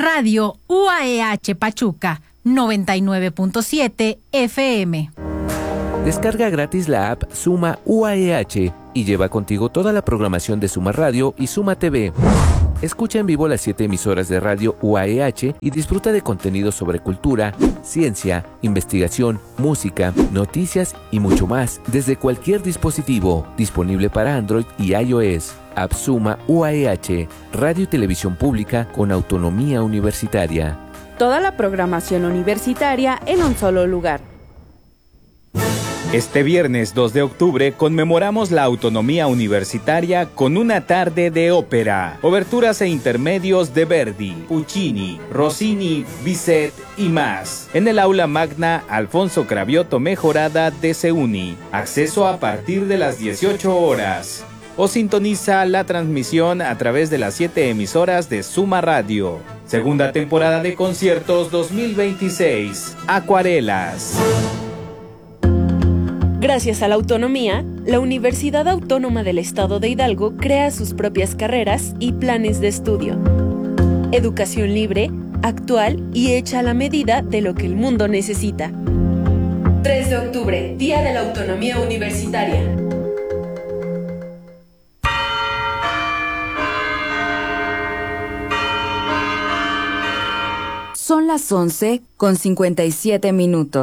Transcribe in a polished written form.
Radio UAEH Pachuca, 99.7 FM. Descarga gratis la app Suma UAEH y lleva contigo toda la programación de Suma Radio y Suma TV. Escucha en vivo las 7 emisoras de radio UAEH y disfruta de contenidos sobre cultura, ciencia, investigación, música, noticias y mucho más desde cualquier dispositivo, disponible para Android y iOS. App Suma UAEH, radio y televisión pública con autonomía universitaria. Toda la programación universitaria en un solo lugar. Este viernes 2 de octubre conmemoramos la autonomía universitaria con una tarde de ópera, oberturas e intermedios de Verdi, Puccini, Rossini, Bizet y más, en el aula magna Alfonso Cravioto Mejorada de CEUNI. Acceso a partir de las 18 horas. O sintoniza la transmisión a través de las 7 emisoras de Suma Radio. Segunda temporada de conciertos 2026. Acuarelas. Gracias a la autonomía, la Universidad Autónoma del Estado de Hidalgo crea sus propias carreras y planes de estudio. Educación libre, actual y hecha a la medida de lo que el mundo necesita. 3 de octubre, Día de la Autonomía Universitaria. Son las 11:57 minutos.